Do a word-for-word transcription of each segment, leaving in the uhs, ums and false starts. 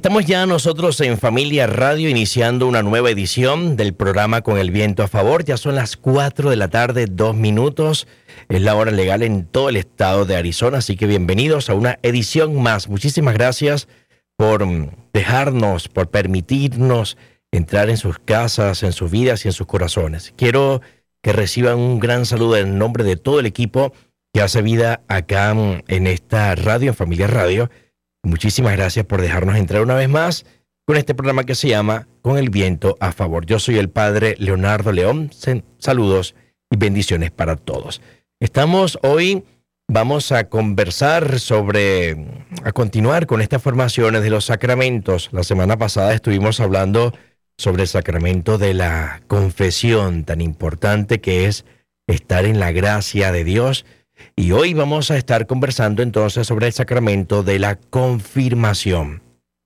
Estamos ya nosotros en Familia Radio iniciando una nueva edición del programa Con el Viento a Favor. Ya son las cuatro de la tarde, dos minutos. Es la hora legal en todo el estado de Arizona, así que bienvenidos a una edición más. Muchísimas gracias por dejarnos, por permitirnos entrar en sus casas, en sus vidas y en sus corazones. Quiero que reciban un gran saludo en nombre de todo el equipo que hace vida acá en esta radio, en Familia Radio. Muchísimas gracias por dejarnos entrar una vez más con este programa que se llama Con el Viento a Favor. Yo soy el padre Leonardo León. Saludos y bendiciones para todos. Estamos hoy, vamos a conversar sobre, a continuar con estas formaciones de los sacramentos. La semana pasada estuvimos hablando sobre el sacramento de la confesión, tan importante que es estar en la gracia de Dios. Y hoy vamos a estar conversando entonces sobre el sacramento de la confirmación,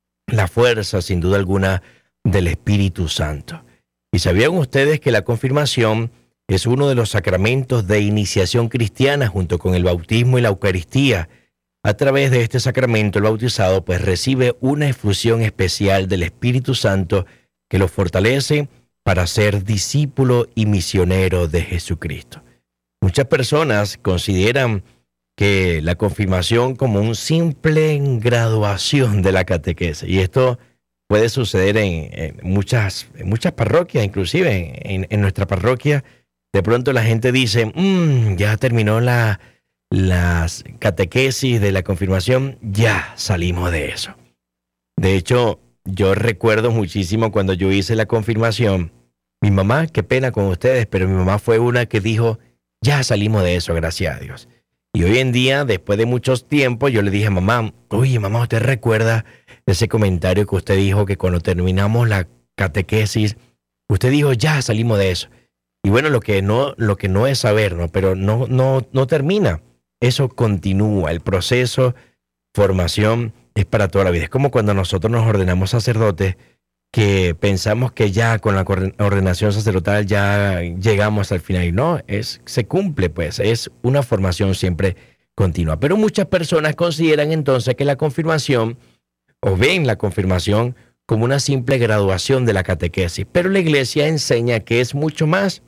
la fuerza sin duda alguna del Espíritu Santo. ¿Y sabían ustedes que la confirmación es uno de los sacramentos de iniciación cristiana junto con el bautismo y la Eucaristía? A través de este sacramento el bautizado pues recibe una efusión especial del Espíritu Santo que lo fortalece para ser discípulo y misionero de Jesucristo. Muchas personas consideran que la confirmación como un simple graduación de la catequesis. Y esto puede suceder en, en, muchas, en muchas parroquias, inclusive en, en nuestra parroquia. De pronto la gente dice, mmm, ya terminó la, las catequesis de la confirmación, ya salimos de eso. De hecho, yo recuerdo muchísimo cuando yo hice la confirmación. Mi mamá, qué pena con ustedes, pero mi mamá fue una que dijo, ya salimos de eso, gracias a Dios. Y hoy en día, después de muchos tiempos, yo le dije a mamá, oye, mamá, ¿usted recuerda ese comentario que usted dijo que cuando terminamos la catequesis, usted dijo, ya salimos de eso? Y bueno, lo que no, lo que no es saber, ¿no? Pero no, no, no termina. Eso continúa. El proceso, formación, es para toda la vida. Es como cuando nosotros nos ordenamos sacerdotes, que pensamos que ya con la ordenación sacerdotal ya llegamos al final. Y no, es, se cumple, pues, es una formación siempre continua. Pero muchas personas consideran entonces que la confirmación, o ven la confirmación como una simple graduación de la catequesis. Pero la Iglesia enseña que es mucho más,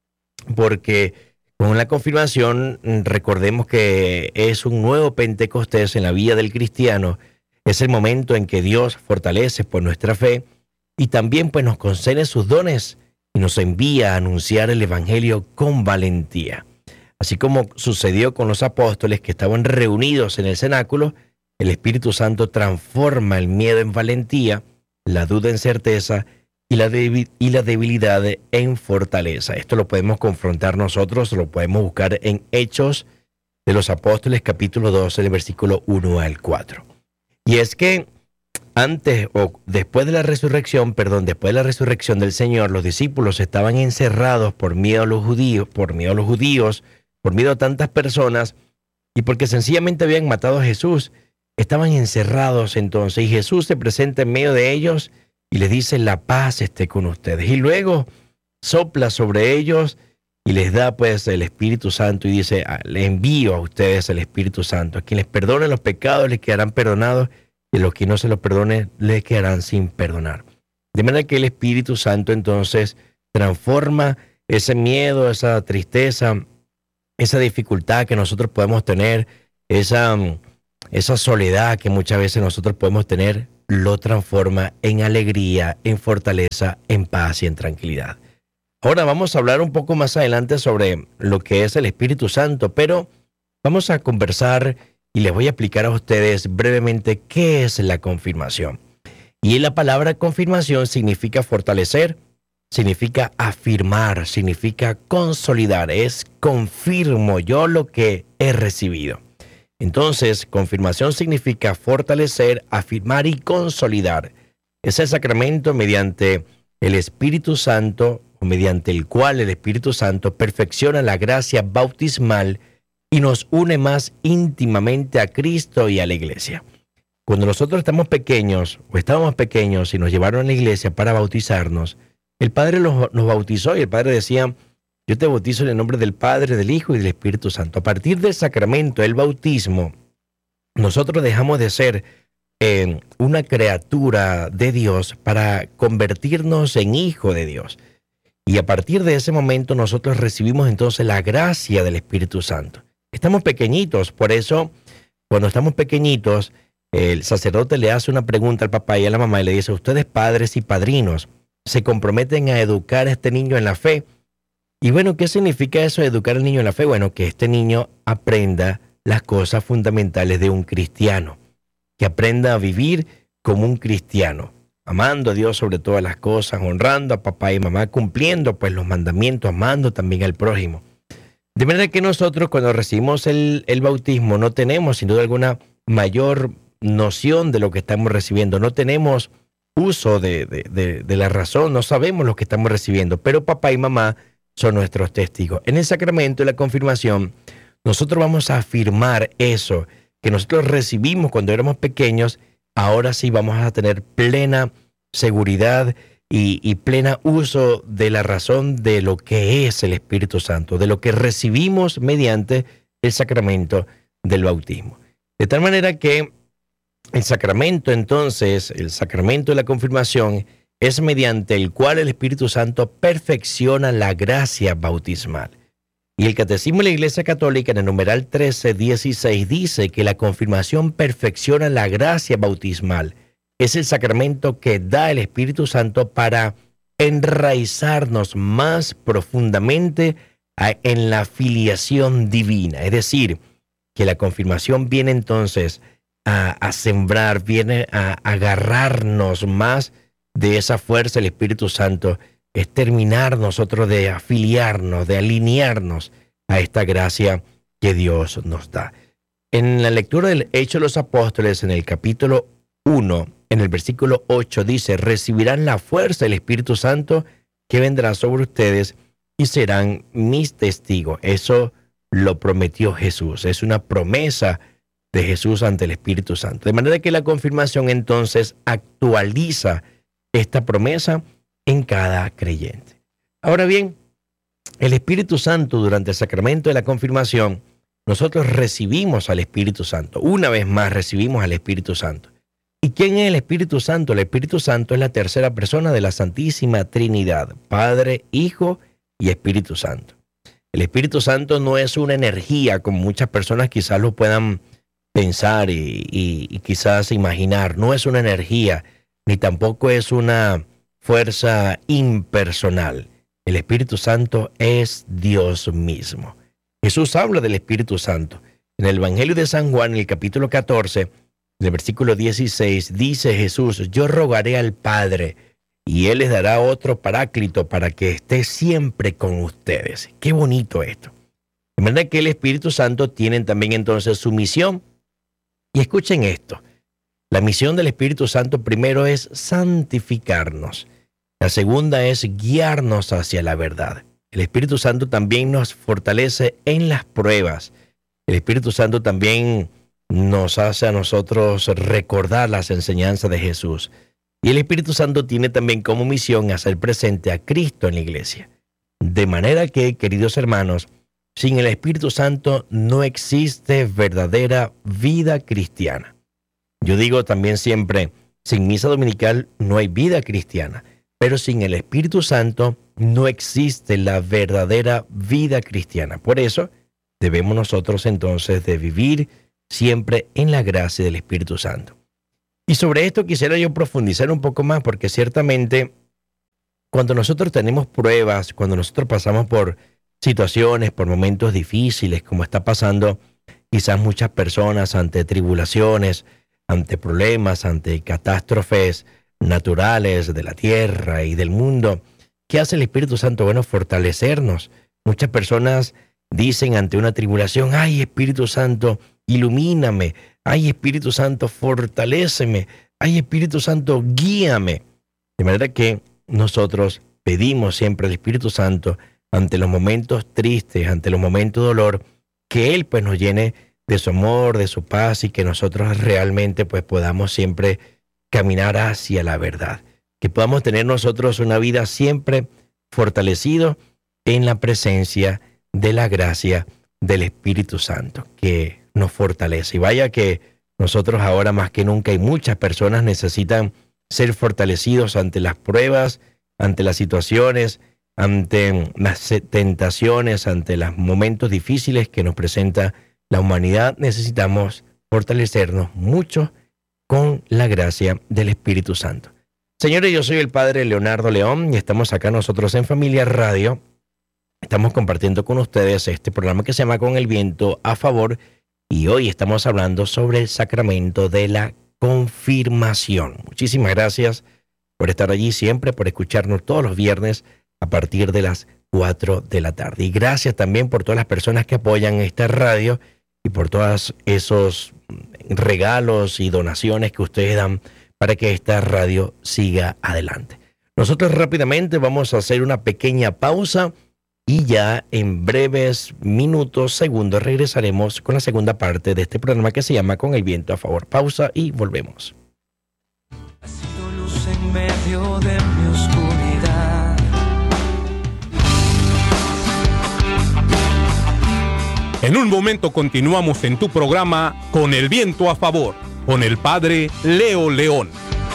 porque con la confirmación, recordemos que es un nuevo Pentecostés en la vida del cristiano. Es el momento en que Dios fortalece por nuestra fe y también pues nos concede sus dones y nos envía a anunciar el Evangelio con valentía. Así como sucedió con los apóstoles que estaban reunidos en el cenáculo, el Espíritu Santo transforma el miedo en valentía, la duda en certeza y la, debi- y la debilidad en fortaleza. Esto lo podemos confrontar nosotros, lo podemos buscar en Hechos de los Apóstoles, capítulo doce, del versículo uno al cuatro. Y es que antes o después de la resurrección, perdón, después de la resurrección del Señor, los discípulos estaban encerrados por miedo a los judíos, por miedo a los judíos, por miedo a tantas personas y porque sencillamente habían matado a Jesús. Estaban encerrados entonces y Jesús se presenta en medio de ellos y les dice, la paz esté con ustedes. Y luego sopla sobre ellos y les da pues el Espíritu Santo y dice, le envío a ustedes el Espíritu Santo. A quien les perdone los pecados les quedarán perdonados y los que no se los perdone les quedarán sin perdonar. De manera que el Espíritu Santo entonces transforma ese miedo, esa tristeza, esa dificultad que nosotros podemos tener, esa, esa soledad que muchas veces nosotros podemos tener, lo transforma en alegría, en fortaleza, en paz y en tranquilidad. Ahora vamos a hablar un poco más adelante sobre lo que es el Espíritu Santo, pero vamos a conversar y les voy a explicar a ustedes brevemente qué es la confirmación. Y la palabra confirmación significa fortalecer, significa afirmar, significa consolidar. Es confirmo yo lo que he recibido. Entonces, confirmación significa fortalecer, afirmar y consolidar. Es el sacramento mediante el Espíritu Santo, o mediante el cual el Espíritu Santo perfecciona la gracia bautismal y nos une más íntimamente a Cristo y a la Iglesia. Cuando nosotros estamos pequeños, o estábamos pequeños y nos llevaron a la iglesia para bautizarnos, el Padre los, nos bautizó y el Padre decía, yo te bautizo en el nombre del Padre, del Hijo y del Espíritu Santo. A partir del sacramento del bautismo, nosotros dejamos de ser eh, una criatura de Dios para convertirnos en hijo de Dios. Y a partir de ese momento nosotros recibimos entonces la gracia del Espíritu Santo. Estamos pequeñitos, por eso cuando estamos pequeñitos, el sacerdote le hace una pregunta al papá y a la mamá y le dice: ustedes padres y padrinos se comprometen a educar a este niño en la fe. Y bueno, ¿qué significa eso de educar al niño en la fe? Bueno, que este niño aprenda las cosas fundamentales de un cristiano, que aprenda a vivir como un cristiano, amando a Dios sobre todas las cosas, honrando a papá y mamá, cumpliendo pues los mandamientos, amando también al prójimo. De manera que nosotros cuando recibimos el, el bautismo no tenemos sin duda alguna mayor noción de lo que estamos recibiendo, no tenemos uso de, de, de, de la razón, no sabemos lo que estamos recibiendo, pero papá y mamá son nuestros testigos. En el sacramento de la confirmación, nosotros vamos a afirmar eso que nosotros recibimos cuando éramos pequeños. Ahora sí vamos a tener plena seguridad y, y plena uso de la razón de lo que es el Espíritu Santo, de lo que recibimos mediante el sacramento del bautismo. De tal manera que el sacramento, entonces, el sacramento de la confirmación, es mediante el cual el Espíritu Santo perfecciona la gracia bautismal. Y el Catecismo de la Iglesia Católica en el numeral trece dieciséis dice que la confirmación perfecciona la gracia bautismal. Es el sacramento que da el Espíritu Santo para enraizarnos más profundamente a, en la filiación divina. Es decir, que la confirmación viene entonces a, a sembrar, viene a agarrarnos más de esa fuerza del Espíritu Santo, es terminar nosotros de afiliarnos, de alinearnos a esta gracia que Dios nos da. En la lectura del Hecho de los Apóstoles, en el capítulo uno, en el versículo ocho, dice: recibirán la fuerza del Espíritu Santo que vendrá sobre ustedes y serán mis testigos. Eso lo prometió Jesús, es una promesa de Jesús ante el Espíritu Santo. De manera que la confirmación entonces actualiza esta promesa en cada creyente. Ahora bien, el Espíritu Santo, durante el sacramento de la confirmación, nosotros recibimos al Espíritu Santo. Una vez más recibimos al Espíritu Santo. ¿Y quién es el Espíritu Santo? El Espíritu Santo es la tercera persona de la Santísima Trinidad, Padre, Hijo y Espíritu Santo. El Espíritu Santo no es una energía, como muchas personas quizás lo puedan pensar y, y, y quizás imaginar. No es una energía, ni tampoco es una fuerza impersonal. El Espíritu Santo es Dios mismo. Jesús habla del Espíritu Santo. En el Evangelio de San Juan, en el capítulo catorce, en el versículo dieciséis, dice Jesús: yo rogaré al Padre y Él les dará otro paráclito para que esté siempre con ustedes. Qué bonito esto. De manera que el Espíritu Santo tiene también entonces su misión. Y escuchen esto. La misión del Espíritu Santo primero es santificarnos. La segunda es guiarnos hacia la verdad. El Espíritu Santo también nos fortalece en las pruebas. El Espíritu Santo también nos hace a nosotros recordar las enseñanzas de Jesús. Y el Espíritu Santo tiene también como misión hacer presente a Cristo en la iglesia. De manera que, queridos hermanos, sin el Espíritu Santo no existe verdadera vida cristiana. Yo digo también siempre, sin misa dominical no hay vida cristiana, pero sin el Espíritu Santo no existe la verdadera vida cristiana. Por eso debemos nosotros entonces de vivir siempre en la gracia del Espíritu Santo. Y sobre esto quisiera yo profundizar un poco más, porque ciertamente cuando nosotros tenemos pruebas, cuando nosotros pasamos por situaciones, por momentos difíciles, como está pasando quizás muchas personas ante tribulaciones, ante problemas, ante catástrofes naturales de la tierra y del mundo, ¿qué hace el Espíritu Santo? Bueno, fortalecernos. Muchas personas dicen ante una tribulación: ay, Espíritu Santo, ilumíname. Ay, Espíritu Santo, fortaléceme. Ay, Espíritu Santo, guíame. De manera que nosotros pedimos siempre al Espíritu Santo ante los momentos tristes, ante los momentos de dolor, que Él pues nos llene de su amor, de su paz, y que nosotros realmente pues podamos siempre caminar hacia la verdad. Que podamos tener nosotros una vida siempre fortalecido en la presencia de la gracia del Espíritu Santo, que nos fortalece. Y vaya que Nosotros ahora más que nunca, y muchas personas necesitan ser fortalecidos ante las pruebas, ante las situaciones, ante las tentaciones, ante los momentos difíciles que nos presenta la humanidad. Necesitamos fortalecernos mucho con la gracia del Espíritu Santo. Señores, yo soy el Padre Leonardo León y estamos acá nosotros en Familia Radio. Estamos compartiendo con ustedes este programa que se llama Con el Viento a Favor, y hoy estamos hablando sobre el sacramento de la confirmación. Muchísimas gracias por estar allí siempre, por escucharnos todos los viernes a partir de las cuatro de la tarde. Y gracias también por todas las personas que apoyan esta radio y por todos esos regalos y donaciones que ustedes dan para que esta radio siga adelante. Nosotros rápidamente vamos a hacer una pequeña pausa y ya en breves minutos, segundos, regresaremos con la segunda parte de este programa que se llama Con el Viento a Favor. Pausa y volvemos. Ha sido luz en medio de mi oscuridad. En un momento continuamos en tu programa Con el Viento a Favor, con el Padre Leo León.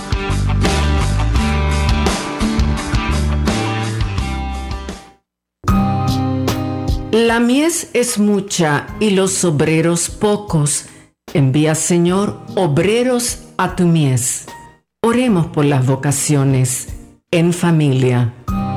La mies es mucha y los obreros pocos. Envía, Señor, obreros a tu mies. Oremos por las vocaciones en familia.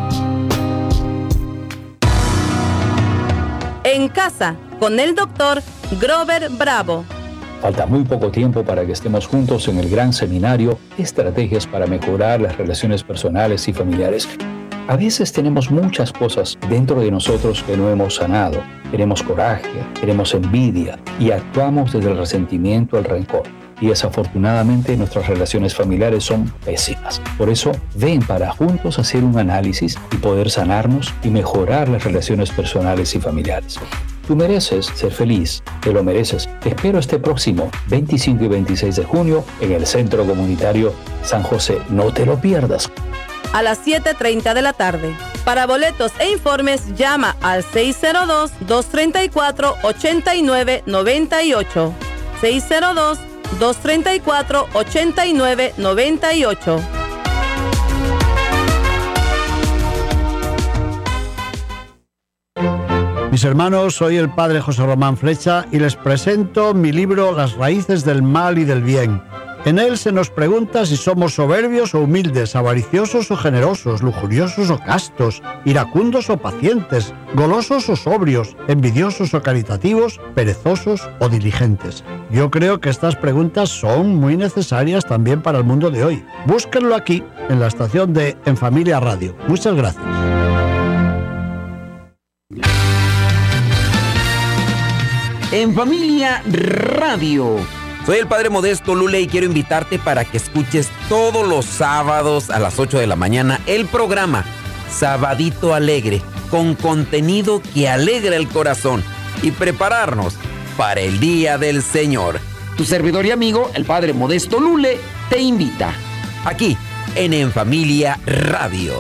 En casa, con el doctor Grover Bravo. Falta muy poco tiempo para que estemos juntos en el gran seminario Estrategias para mejorar las relaciones personales y familiares. A veces tenemos muchas cosas dentro de nosotros que no hemos sanado. Tenemos coraje, tenemos envidia y actuamos desde el resentimiento al rencor. Y desafortunadamente nuestras relaciones familiares son pésimas. Por eso, ven para juntos hacer un análisis y poder sanarnos y mejorar las relaciones personales y familiares. Tú mereces ser feliz, te lo mereces. Te espero este próximo veinticinco y veintiséis de junio en el Centro Comunitario San José. No te lo pierdas. A las siete treinta de la tarde. Para boletos e informes, llama al seis cero dos, dos tres cuatro, ocho nueve nueve ocho. seis cero dos, dos tres cuatro, ocho nueve nueve ocho. Mis hermanos, soy el Padre José Román Flecha y les presento mi libro Las raíces del mal y del bien. En él se nos pregunta si somos soberbios o humildes, avariciosos o generosos, lujuriosos o castos, iracundos o pacientes, golosos o sobrios, envidiosos o caritativos, perezosos o diligentes. Yo creo que estas preguntas son muy necesarias también para el mundo de hoy. Búsquenlo aquí, en la estación de En Familia Radio. Muchas gracias. En Familia Radio. Soy el Padre Modesto Lule y quiero invitarte para que escuches todos los sábados a las ocho de la mañana el programa Sabadito Alegre, con contenido que alegra el corazón y prepararnos para el Día del Señor. Tu servidor y amigo, el Padre Modesto Lule, te invita aquí en En Familia Radio.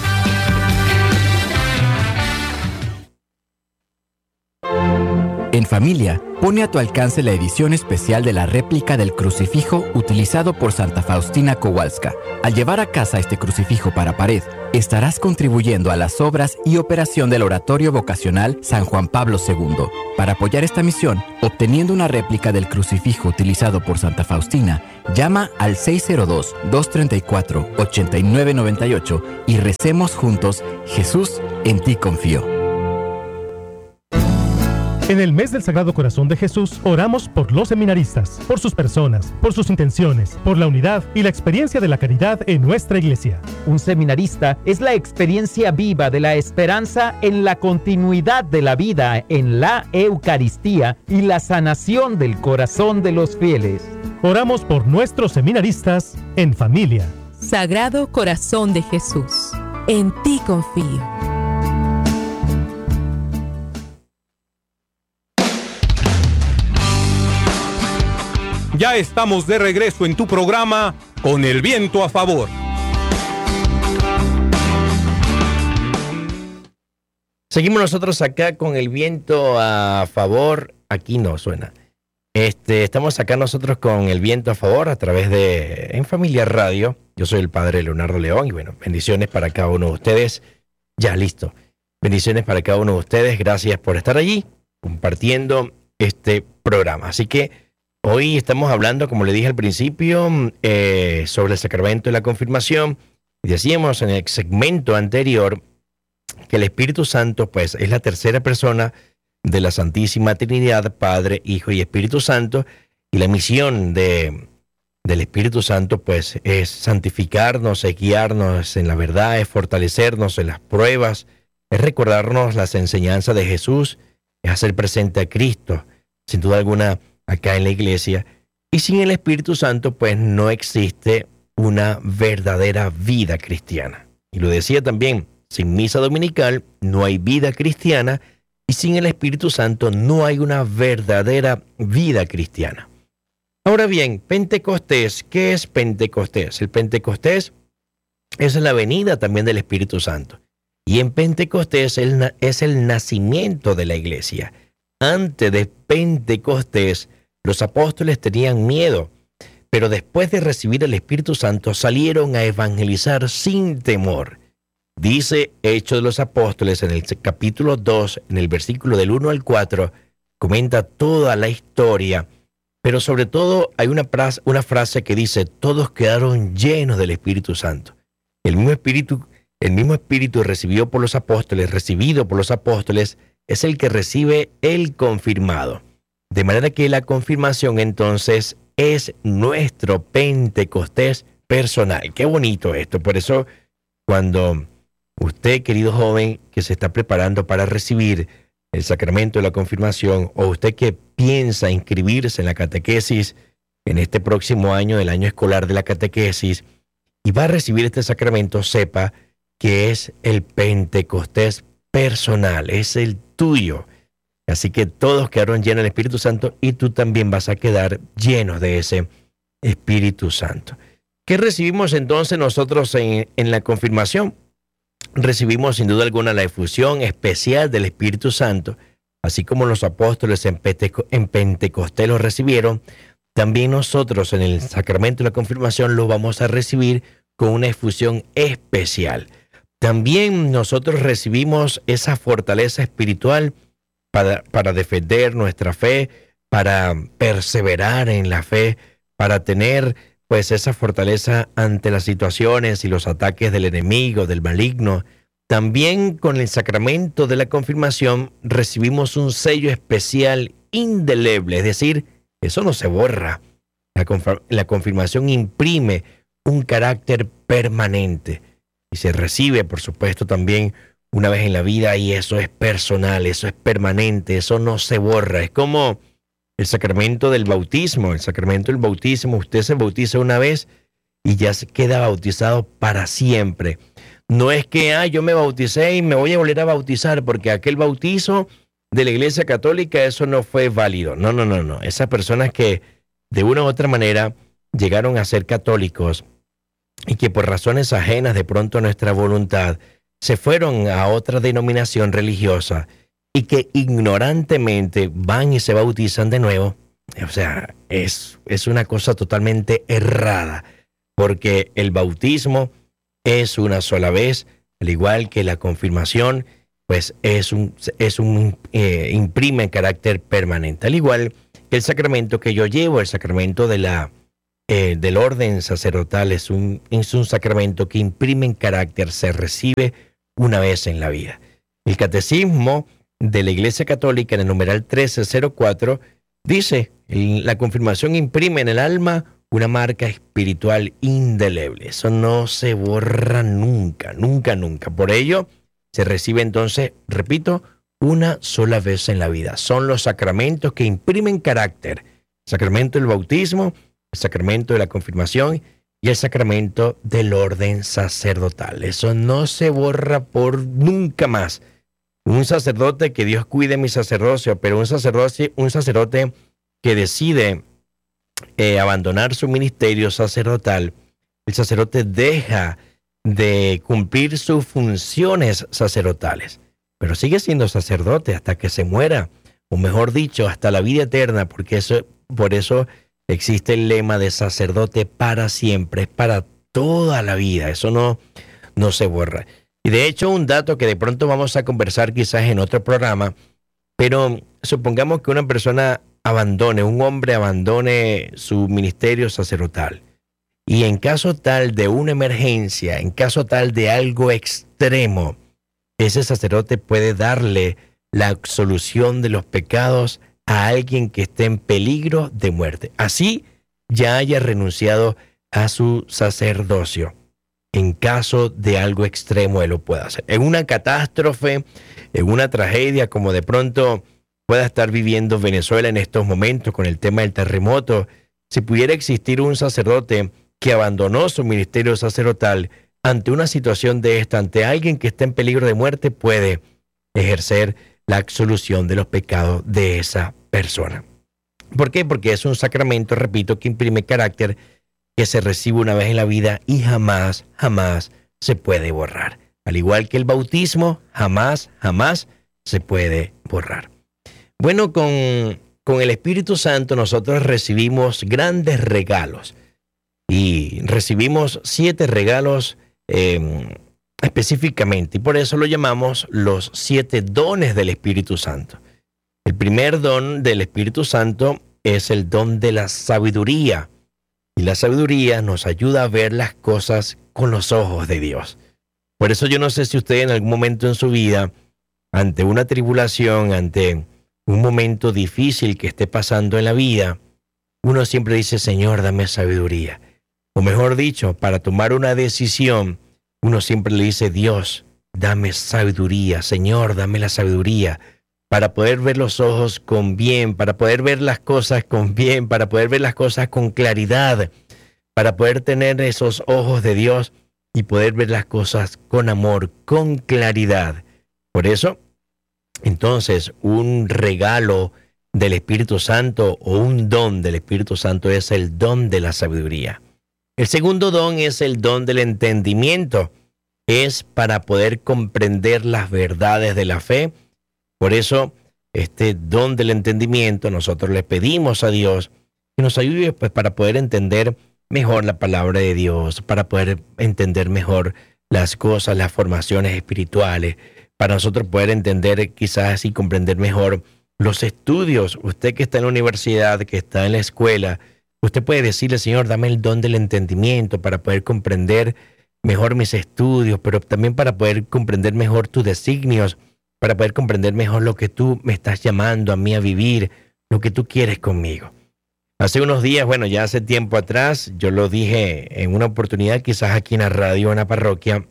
En Familia, pone a tu alcance la edición especial de la réplica del crucifijo utilizado por Santa Faustina Kowalska. Al llevar a casa este crucifijo para pared, estarás contribuyendo a las obras y operación del Oratorio Vocacional San Juan Pablo segundo. Para apoyar esta misión, obteniendo una réplica del crucifijo utilizado por Santa Faustina, llama al seis cero dos, dos tres cuatro, ocho nueve nueve ocho y recemos juntos: Jesús, en ti confío. En el mes del Sagrado Corazón de Jesús, oramos por los seminaristas, por sus personas, por sus intenciones, por la unidad y la experiencia de la caridad en nuestra iglesia. Un seminarista es la experiencia viva de la esperanza en la continuidad de la vida en la Eucaristía y la sanación del corazón de los fieles. Oramos por nuestros seminaristas en familia. Sagrado Corazón de Jesús, en ti confío. Ya estamos de regreso en tu programa Con el Viento a Favor. Seguimos nosotros acá con el viento a favor. Aquí no suena. Este, estamos acá nosotros con El Viento a Favor a través de En Familia Radio. Yo soy el padre Leonardo León y bueno, bendiciones para cada uno de ustedes. Ya, listo. Bendiciones para cada uno de ustedes. Gracias por estar allí compartiendo este programa. Así que hoy estamos hablando, como le dije al principio, eh, sobre el sacramento de la confirmación. Y decíamos en el segmento anterior que el Espíritu Santo, pues, es la tercera persona de la Santísima Trinidad, Padre, Hijo y Espíritu Santo, y la misión de, del Espíritu Santo, pues, es santificarnos, es guiarnos en la verdad, es fortalecernos en las pruebas, es recordarnos las enseñanzas de Jesús, es hacer presente a Cristo, sin duda alguna, acá en la iglesia. Y sin el Espíritu Santo, pues, no existe una verdadera vida cristiana. Y lo decía también, sin misa dominical no hay vida cristiana, y sin el Espíritu Santo no hay una verdadera vida cristiana. Ahora bien, Pentecostés, ¿qué es Pentecostés? El Pentecostés es la venida también del Espíritu Santo. Y en Pentecostés es el nacimiento de la iglesia. Antes de Pentecostés, los apóstoles tenían miedo, pero después de recibir el Espíritu Santo salieron a evangelizar sin temor. Dice Hechos de los Apóstoles en el capítulo dos, en el versículo del uno al cuatro, comenta toda la historia, pero sobre todo hay una frase, una frase que dice, todos quedaron llenos del Espíritu Santo. El mismo Espíritu, el mismo Espíritu recibido por los apóstoles, recibido por los apóstoles, es el que recibe el confirmado. De manera que la confirmación entonces es nuestro Pentecostés personal. Qué bonito esto. Por eso cuando usted, querido joven, que se está preparando para recibir el sacramento de la confirmación, o usted que piensa inscribirse en la catequesis en este próximo año, del año escolar de la catequesis, y va a recibir este sacramento, sepa que es el Pentecostés personal, es el tuyo. Así que todos quedaron llenos del Espíritu Santo y tú también vas a quedar lleno de ese Espíritu Santo. ¿Qué recibimos entonces nosotros en, en la confirmación? Recibimos sin duda alguna la efusión especial del Espíritu Santo, así como los apóstoles en, Penteco- en Pentecostés lo recibieron, también nosotros en el sacramento de la confirmación lo vamos a recibir con una efusión especial. También nosotros recibimos esa fortaleza espiritual para, para defender nuestra fe, para perseverar en la fe, para tener pues esa fortaleza ante las situaciones y los ataques del enemigo, del maligno. También con el sacramento de la confirmación recibimos un sello especial indeleble, es decir, eso no se borra. La, conf- la confirmación imprime un carácter permanente y se recibe, por supuesto, también una vez en la vida, y eso es personal, eso es permanente, eso no se borra. Es como el sacramento del bautismo. El sacramento del bautismo, usted se bautiza una vez y ya se queda bautizado para siempre. No es que ah, yo me bauticé y me voy a volver a bautizar porque aquel bautizo de la Iglesia Católica, eso no fue válido. No, no, no, no. Esas personas que de una u otra manera llegaron a ser católicos y que por razones ajenas de pronto a nuestra voluntad se fueron a otra denominación religiosa y que ignorantemente van y se bautizan de nuevo, o sea, es, es una cosa totalmente errada, porque el bautismo es una sola vez, al igual que la confirmación, pues es un, es un eh, imprime carácter permanente, al igual que el sacramento que yo llevo, el sacramento de la, eh, del orden sacerdotal, es un, es un sacramento que imprime en carácter, se recibe una vez en la vida. El catecismo de la Iglesia Católica, en el numeral trece cero cuatro, dice, la confirmación imprime en el alma una marca espiritual indeleble. Eso no se borra nunca, nunca, nunca. Por ello, se recibe entonces, repito, una sola vez en la vida. Son los sacramentos que imprimen carácter. El sacramento del bautismo, el sacramento de la confirmación y el sacramento del orden sacerdotal. Eso no se borra por nunca más. Un sacerdote, que Dios cuide mi sacerdocio, pero un sacerdote, un sacerdote que decide eh, abandonar su ministerio sacerdotal, el sacerdote deja de cumplir sus funciones sacerdotales, pero sigue siendo sacerdote hasta que se muera, o mejor dicho, hasta la vida eterna, porque eso, por eso existe el lema de sacerdote para siempre, es para toda la vida, eso no, no se borra. Y de hecho, un dato que de pronto vamos a conversar quizás en otro programa, pero supongamos que una persona abandone, un hombre abandone su ministerio sacerdotal. Y en caso tal de una emergencia, en caso tal de algo extremo, ese sacerdote puede darle la absolución de los pecados a alguien que esté en peligro de muerte. Así ya haya renunciado a su sacerdocio. En caso de algo extremo, él lo puede hacer. En una catástrofe, en una tragedia, como de pronto pueda estar viviendo Venezuela en estos momentos con el tema del terremoto, si pudiera existir un sacerdote que abandonó su ministerio sacerdotal ante una situación de esta, ante alguien que está en peligro de muerte, puede ejercer la absolución de los pecados de esa persona. ¿Por qué? Porque es un sacramento, repito, que imprime carácter, que se recibe una vez en la vida y jamás, jamás se puede borrar. Al igual que el bautismo, jamás, jamás se puede borrar. Bueno, con, con el Espíritu Santo nosotros recibimos grandes regalos. Y recibimos siete regalos eh, específicamente, y por eso lo llamamos los siete dones del Espíritu Santo. El primer don del Espíritu Santo es el don de la sabiduría, y la sabiduría nos ayuda a ver las cosas con los ojos de Dios. Por eso yo no sé si usted en algún momento en su vida, ante una tribulación, ante un momento difícil que esté pasando en la vida, uno siempre dice, Señor, dame sabiduría. O mejor dicho, para tomar una decisión, uno siempre le dice, Dios, dame sabiduría, Señor, dame la sabiduría, para poder ver los ojos con bien, para poder ver las cosas con bien, para poder ver las cosas con claridad, para poder tener esos ojos de Dios y poder ver las cosas con amor, con claridad. Por eso, entonces, un regalo del Espíritu Santo o un don del Espíritu Santo es el don de la sabiduría. El segundo don es el don del entendimiento. Es para poder comprender las verdades de la fe. Por eso, este don del entendimiento, nosotros le pedimos a Dios que nos ayude pues, para poder entender mejor la palabra de Dios, para poder entender mejor las cosas, las formaciones espirituales, para nosotros poder entender quizás y comprender mejor los estudios. Usted que está en la universidad, que está en la escuela, usted puede decirle, Señor, dame el don del entendimiento para poder comprender mejor mis estudios, pero también para poder comprender mejor tus designios, para poder comprender mejor lo que tú me estás llamando a mí a vivir, lo que tú quieres conmigo. Hace unos días, bueno, ya hace tiempo atrás, yo lo dije en una oportunidad, quizás aquí en la radio, en la parroquia,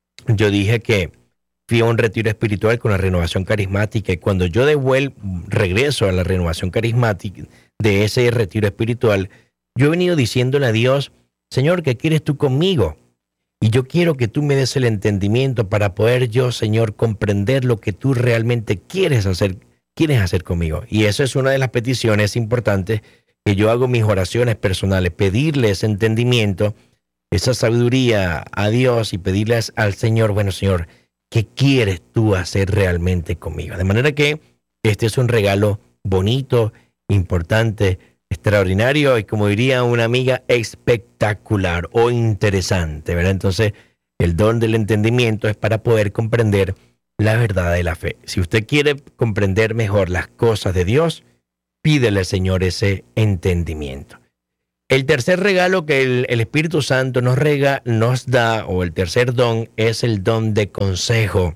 yo dije que fui a un retiro espiritual con la renovación carismática y cuando yo de vuelta regreso a la renovación carismática de ese retiro espiritual, yo he venido diciéndole a Dios, Señor, ¿qué quieres tú conmigo? Y yo quiero que tú me des el entendimiento para poder yo, Señor, comprender lo que tú realmente quieres hacer, quieres hacer conmigo. Y eso es una de las peticiones importantes que yo hago en mis oraciones personales, pedirle ese entendimiento, esa sabiduría a Dios y pedirles al Señor, bueno, Señor, ¿qué quieres tú hacer realmente conmigo? De manera que este es un regalo bonito, importante, extraordinario y, como diría una amiga, espectacular o interesante, ¿verdad? Entonces, el don del entendimiento es para poder comprender la verdad de la fe. Si usted quiere comprender mejor las cosas de Dios, pídele al Señor ese entendimiento. El tercer regalo que el, el Espíritu Santo nos, rega, nos da, o el tercer don, es el don de consejo.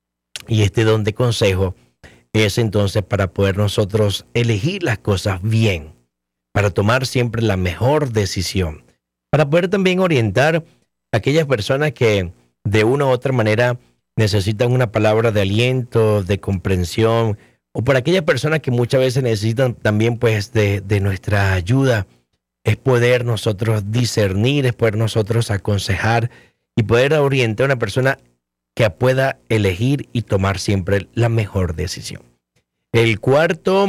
Y este don de consejo es entonces para poder nosotros elegir las cosas bien, para tomar siempre la mejor decisión, para poder también orientar a aquellas personas que de una u otra manera necesitan una palabra de aliento, de comprensión, o por aquellas personas que muchas veces necesitan también pues de, de nuestra ayuda. Es poder nosotros discernir, es poder nosotros aconsejar y poder orientar a una persona que pueda elegir y tomar siempre la mejor decisión. El cuarto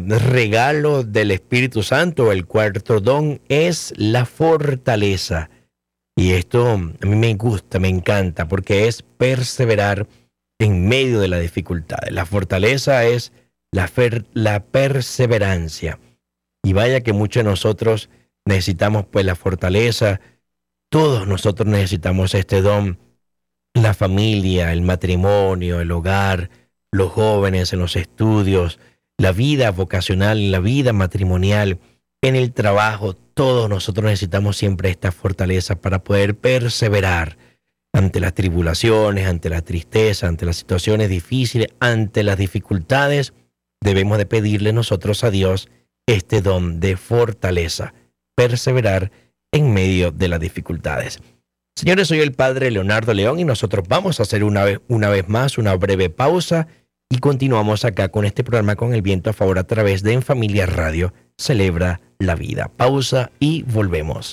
regalo del Espíritu Santo, el cuarto don, es la fortaleza. Y esto a mí me gusta, me encanta, porque es perseverar en medio de la dificultad. La fortaleza es la, fer, la perseverancia. Y vaya que muchos de nosotros necesitamos pues la fortaleza, todos nosotros necesitamos este don, la familia, el matrimonio, el hogar, los jóvenes en los estudios, la vida vocacional, la vida matrimonial, en el trabajo. Todos nosotros necesitamos siempre esta fortaleza para poder perseverar ante las tribulaciones, ante la tristeza, ante las situaciones difíciles, ante las dificultades. Debemos de pedirle nosotros a Dios este don de fortaleza, perseverar en medio de las dificultades. Señores, soy el Padre Leonardo León y nosotros vamos a hacer una vez, una vez más una breve pausa y continuamos acá con este programa Con el Viento a Favor a través de En Familia Radio. Celebra la vida. Pausa y volvemos.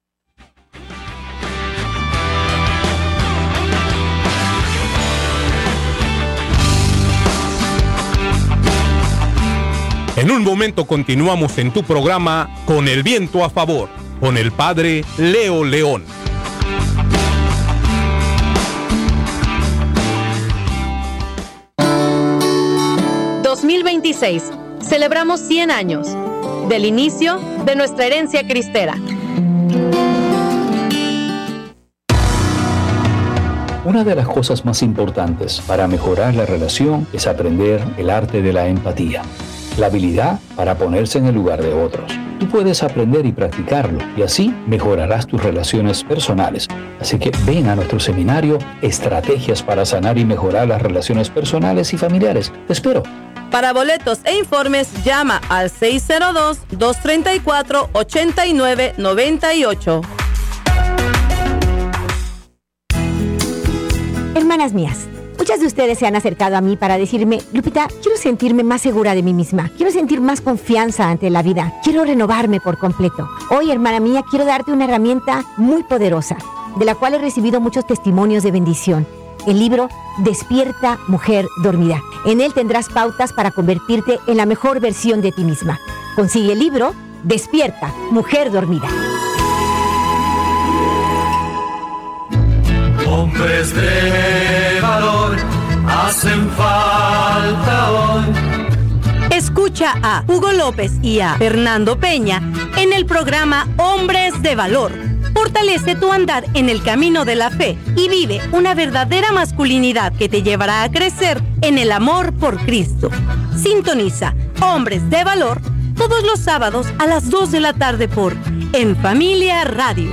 En un momento continuamos en tu programa Con el Viento a Favor, con el Padre Leo León. dos mil veintiséis. Celebramos cien años del inicio de nuestra herencia cristera. Una de las cosas más importantes para mejorar la relación es aprender el arte de la empatía, la habilidad para ponerse en el lugar de otros. Tú puedes aprender y practicarlo y así mejorarás tus relaciones personales. Así que ven a nuestro seminario Estrategias para sanar y mejorar las relaciones personales y familiares. Te espero. Para boletos e informes, llama al seis cero dos, dos tres cuatro, ocho nueve nueve ocho. Hermanas mías, muchas de ustedes se han acercado a mí para decirme: Lupita, quiero sentirme más segura de mí misma, quiero sentir más confianza ante la vida, quiero renovarme por completo. Hoy, hermana mía, quiero darte una herramienta muy poderosa, de la cual he recibido muchos testimonios de bendición. El libro Despierta, Mujer Dormida. En él tendrás pautas para convertirte en la mejor versión de ti misma. Consigue el libro Despierta, Mujer Dormida. Hombres de valor hacen falta hoy. Escucha a Hugo López y a Fernando Peña en el programa Hombres de Valor. Fortalece tu andar en el camino de la fe y vive una verdadera masculinidad que te llevará a crecer en el amor por Cristo. Sintoniza Hombres de Valor todos los sábados a las dos de la tarde por En Familia Radio.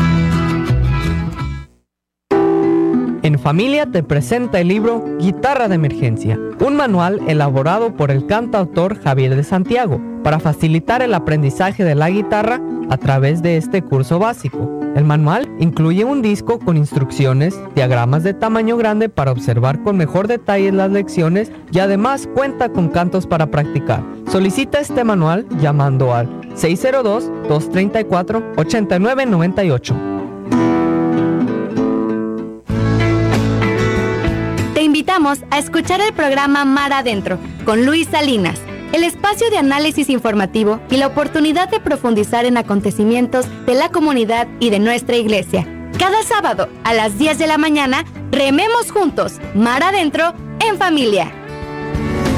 En Familia te presenta el libro Guitarra de Emergencia, un manual elaborado por el cantautor Javier de Santiago para facilitar el aprendizaje de la guitarra a través de este curso básico. El manual incluye un disco con instrucciones, diagramas de tamaño grande para observar con mejor detalle las lecciones y además cuenta con cantos para practicar. Solicita este manual llamando al seis cero dos, dos tres cuatro, ocho nueve nueve ocho. Te invitamos a escuchar el programa Mar Adentro con Luis Salinas, el espacio de análisis informativo y la oportunidad de profundizar en acontecimientos de la comunidad y de nuestra iglesia. Cada sábado a las diez de la mañana, rememos juntos Mar Adentro en familia.